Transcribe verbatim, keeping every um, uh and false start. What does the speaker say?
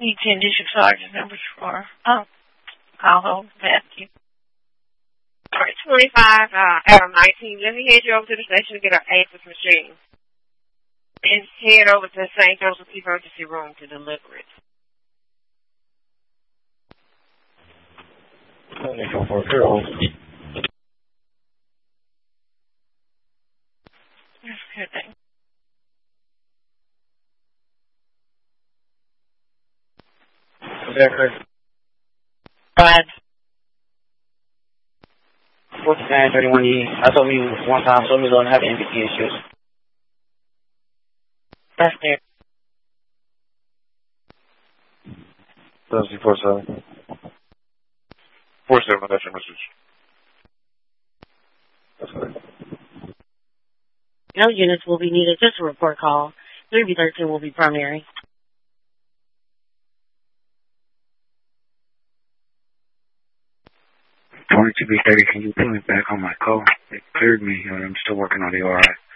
Need ten district sergeant numbers for, oh, Alho, Matthew. All right, twenty-five, uh, Arrow nineteen. Let me head you over to the station to get our access machine. And head over to Saint Joseph Emergency Room to deliver it. That's a good thing. Becker. Brad. forty-nine thirty-one E. I told you one time, told me we don't have M V P issues. That's there. Thursday, four seven. four seven, that's your message. That's right. No units will be needed, just a report call. three B thirteen will be primary. twenty-two B thirty, can you put me back on my call? It cleared me, I'm still working on the O R I.